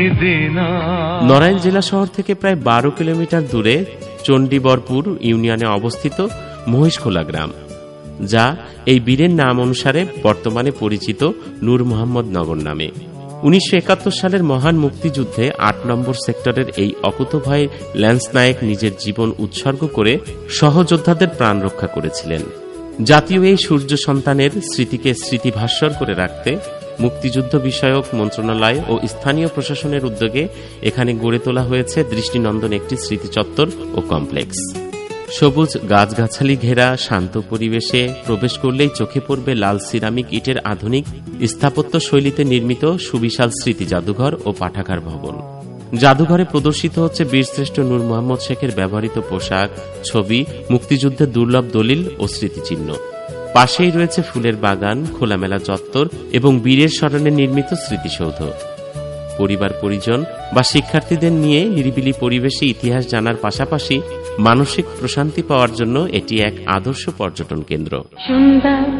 নড়াইল জেলা শহর থেকে প্রায় 12 কিলোমিটার দূরে চণ্ডীবরপুর ইউনিয়নে অবস্থিত মহিষখোলা গ্রাম, যা এই বীরের নাম অনুসারে বর্তমানে পরিচিত নূর মোহাম্মদ নগর নামে। 1971 সালের মহান মুক্তিযুদ্ধে 8 নম্বর সেক্টরের এই অকুতোভয় ল্যান্স নায়েক নিজের জীবন উৎসর্গ করে সহযোদ্ধাদের প্রাণ রক্ষা করেছিলেন। জাতীয় এই সূর্য সন্তানের স্মৃতিকে স্মৃতিভাস্বর করে রাখতে মুক্তিযুদ্ধ বিষয়ক মন্ত্রণালয় ও স্থানীয় প্রশাসনের উদ্যোগে এখানে গড়ে তোলা হয়েছে দৃষ্টিনন্দন একটি স্মৃতিচত্বর ও কমপ্লেক্স। সবুজ গাছগাছালি ঘেরা শান্ত পরিবেশে প্রবেশ করলেই চোখে পড়বে লাল সিরামিক ইটের আধুনিক স্থাপত্য শৈলীতে নির্মিত সুবিশাল স্মৃতি জাদুঘর ও পাঠাগার ভবন। জাদুঘরে প্রদর্শিত হচ্ছে বীরশ্রেষ্ঠ নূর মোহাম্মদ শেখের ব্যবহৃত পোশাক, ছবি, মুক্তিযুদ্ধের দুর্লভ দলিল ও স্মৃতিচিহ্ন। পাশেই রয়েছে ফুলের বাগান, খোলামেলা চত্বর এবং বীরের স্মরণে নির্মিত স্মৃতিসৌধ। পরিবার পরিজন বা শিক্ষার্থীদের নিয়ে নিরিবিলি পরিবেশে ইতিহাস জানার পাশাপাশি মানসিক প্রশান্তি পাওয়ার জন্য এটি এক আদর্শ পর্যটন কেন্দ্র।